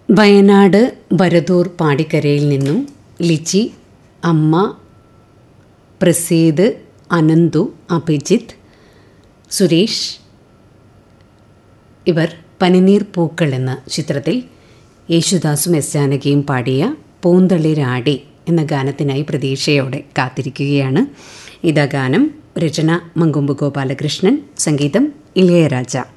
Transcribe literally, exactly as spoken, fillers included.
വയനാട് വരദൂർ പാടിക്കരയിൽ നിന്നും ലിച്ചി, അമ്മ, പ്രസീദ്, അനന്തു, അഭിജിത്ത്, സുരേഷ് ഇവർ പനിനീർ പൂക്കൾ എന്ന ചിത്രത്തിൽ യേശുദാസും എസ് ജാനകിയും പാടിയ പൂന്തളിരാടി എന്ന ഗാനത്തിനായി പ്രതീക്ഷയോടെ കാത്തിരിക്കുകയാണ്. ഇതാ ഗാനം. രചന മങ്കൊമ്പ് ഗോപാലകൃഷ്ണൻ, സംഗീതം ഇളയരാജ.